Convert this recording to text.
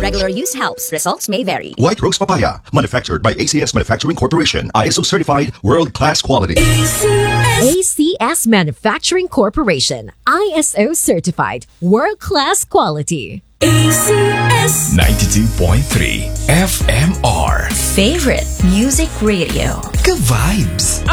Regular use helps. Results may vary. White Rose Papaya, manufactured by ACS Manufacturing Corporation. ISO certified, world-class quality. ACS Manufacturing Corporation. ISO certified. World-class quality. ACS 92.3 FMR. Favorite music radio. Ka-vibes.